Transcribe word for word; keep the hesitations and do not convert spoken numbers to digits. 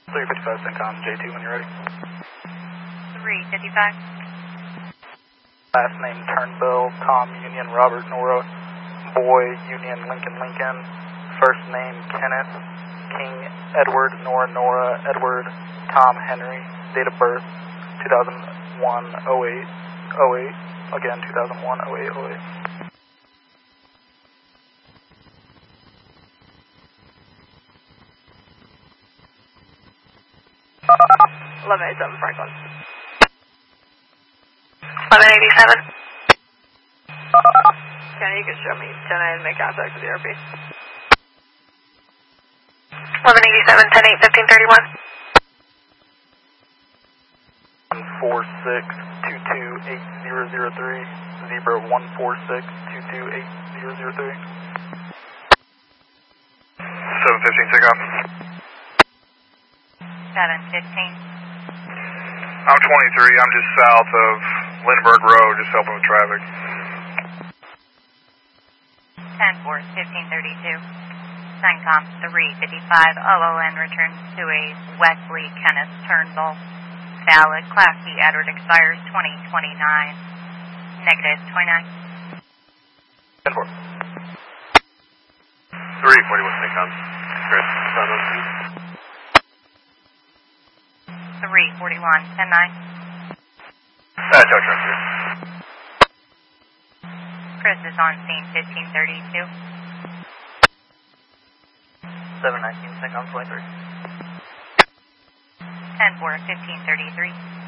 three fifty-five CENTCOM, J two when you're ready. three fifty-five. Last name Turnbull, Tom Union, Robert Nora, Boy Union, Lincoln Lincoln. First name Kenneth, King Edward, Nora Nora, Edward, Tom Henry. Date of birth two thousand one oh eight oh eight. Again, two thousand one oh eight oh eight. eleven eighty-seven Franklin. eleven eighty-seven. Kenny, you can show me ten A and make contact with the R P. eleven eighty-seven, ten eight, fifteen thirty-one. one four six, two two eight zero zero three. Zebra one four six, two two eight zero zero three. seven fifteen CENTCOM. seven fifteen. I'm twenty-three. I'm just south of Lindbergh Road, just helping with traffic. ten four, fifteen thirty-two. CENTCOM three fifty-five. O O N returns to a Wesley Kenneth Turnbull. Valid. Class C Edward expires twenty twenty-nine. Negative twenty-nine. ten four. three forty-one CENTCOM. Chris, three forty-one, ten nine. Uh, tow truck here. Chris is on scene fifteen thirty-two. seven nineteen CENTCOM twenty-three. ten four, fifteen thirty-three.